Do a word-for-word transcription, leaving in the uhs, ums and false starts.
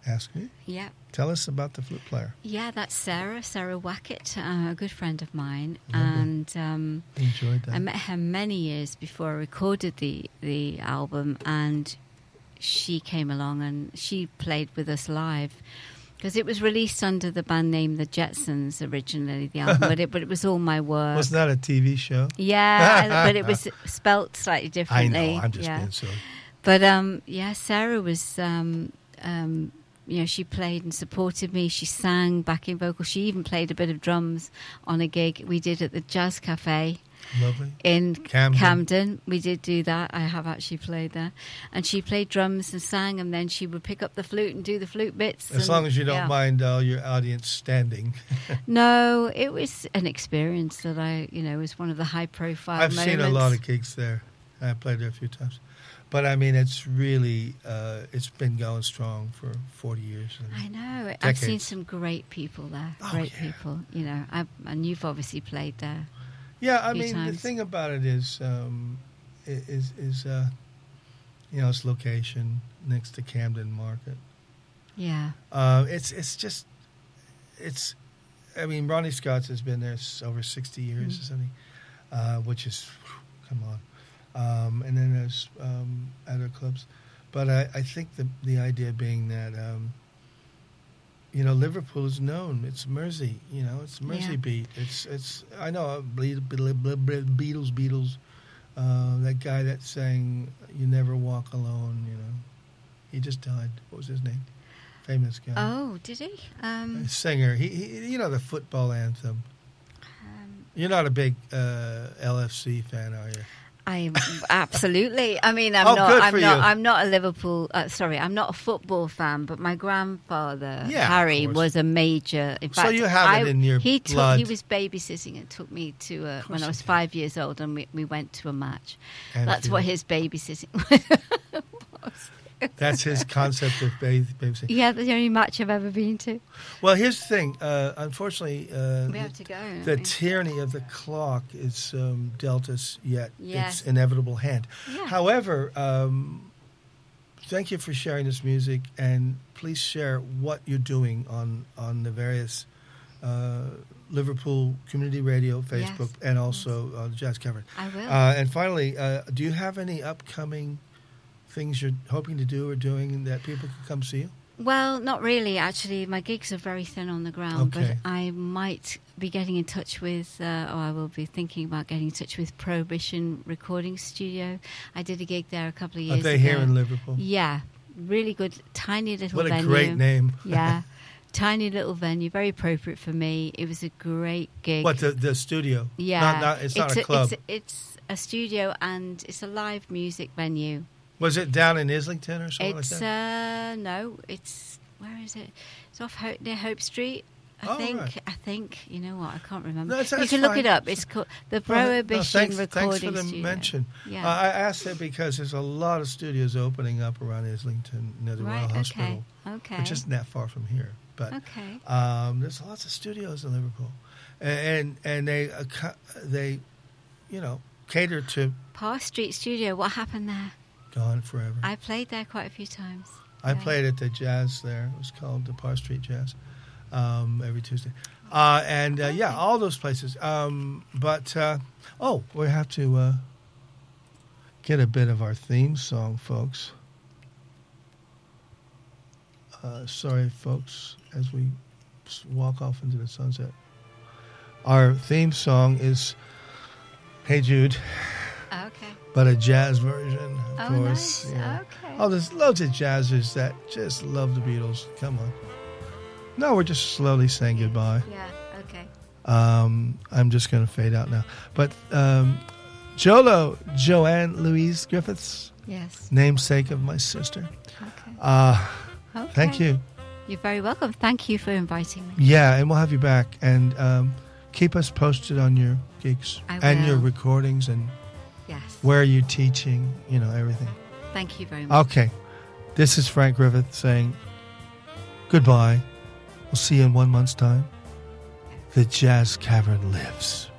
ask me. Yeah. Tell us about the flute player. Yeah, that's Sarah, Sarah Wackett, uh, a good friend of mine. Lovely. And um, Enjoyed that. I met her many years before I recorded the, the album, and she came along and she played with us live. Because it was released under the band name The Jetsons originally, the album, but, it, but it was all my work. Wasn't that a T V show? Yeah, I, but it was spelt slightly differently. I know, I'm just yeah. being silly. But um, yeah, Sarah was, um, um, you know, she played and supported me. She sang backing vocals. She even played a bit of drums on a gig we did at the Jazz Cafe. Lovely. In Camden. Camden. We did do that. I have actually played there. And she played drums and sang, and then she would pick up the flute and do the flute bits. As and, long as you don't yeah. mind uh, your audience standing. No, it was an experience that I, you know, was one of the high-profile I've moments. seen a lot of gigs there. I played there a few times. But, I mean, it's really, uh, it's been going strong for forty years. I know. Decades. I've seen some great people there. Oh, great yeah. people, you know. I, and you've obviously played there. Yeah, I few mean, times. the thing about it is, um, i- is, is uh, you know, its location next to Camden Market. Yeah. Uh, it's it's just, it's, I mean, Ronnie Scott's has been there s- over sixty years Mm. or something, uh, which is, come on. Um, and then there's um, other clubs. But I, I think the the idea being that, um, you know, Liverpool is known. It's Mersey, you know, it's Mersey Yeah. beat. It's, it's I know, uh, Ble- Ble- Ble- Ble- Beatles, Beatles, uh, that guy that sang You Never Walk Alone, you know. He just died. What was his name? Famous guy. Oh, did he? Um, A singer. He, he, you know, the football anthem. um, You're not a big uh, L F C fan, are you? I'm absolutely. I mean, I'm Oh, not. good I'm for not. you. I'm not a Liverpool. Uh, sorry, I'm not a football fan. But my grandfather, Yeah, of Harry, course. was a major. In So fact, you have it I- in your he took, blood. He was babysitting and took me to a, Of course when I he was did. five years old, and we, we went to a match. And That's if you- what his babysitting was. That's his concept of baby, babysitting. Yeah, that's the only match I've ever been to. Well, here's the thing. Uh, unfortunately, uh, We have to go. don't the we? tyranny of the clock is um, dealt us yet Yes. its inevitable hand. Yeah. However, um, thank you for sharing this music, and please share what you're doing on on the various uh, Liverpool Community Radio, Facebook, Yes. and also uh, Jazz Cavern. I will. Uh, and finally, uh, do you have any upcoming things you're hoping to do or doing that people can come see you? Well, not really, actually. My gigs are very thin on the ground, Okay. but I might be getting in touch with, uh, or I will be thinking about getting in touch with Prohibition Recording Studio. I did a gig there a couple of Are years they ago. here in Liverpool? Yeah, really good, tiny little What a venue. great name. Yeah, tiny little venue, very appropriate for me. It was a great gig. What, the, the studio? Yeah. Not, not, it's, not a club. It's a, it's a studio, and it's a live music venue. Was it down in Islington or something It's like that? uh no, it's where is it? It's off Hope, near Hope Street. I Oh, think. right. I think. You know what? I can't remember. No, it's- you that's can look fine. it up. It's called the Well, no, Prohibition thanks, Recording thanks for the Studio. mention. Yeah. Uh, I asked that because there's a lot of studios opening up around Islington near the right. Royal Okay. Hospital, Okay. which isn't that far from here. But okay. um, there's lots of studios in Liverpool, and and they uh, ca- they, you know, cater to Parr Street Studio. What happened there? Gone Forever. I played there quite a few times. I Yeah. played at the Jazz there. It was called the Parr Street Jazz um, every Tuesday. Uh, and, uh, yeah, all those places. Um, but, uh, oh, we have to uh, get a bit of our theme song, folks. Uh, sorry, folks, as we s- walk off into the sunset. Our theme song is Hey Jude, Okay. but a jazz version, of Oh, course. nice. yeah. Okay. Oh, there's loads of jazzers that just love the Beatles. Come on. No, we're just slowly saying goodbye. Yeah. Okay. Um, I'm just going to fade out now. But um, Jolo, Joanne Louise Griffiths, Yes. namesake of my sister. Okay. Uh, Okay. thank you. You're very welcome. Thank you for inviting me. Yeah, and we'll have you back. And um, keep us posted on your gigs I and your will. recordings and Yes. where you're teaching, you know, everything. Thank you very much. Okay. This is Frank Griffith saying goodbye. We'll see you in one month's time. The Jazz Cavern lives.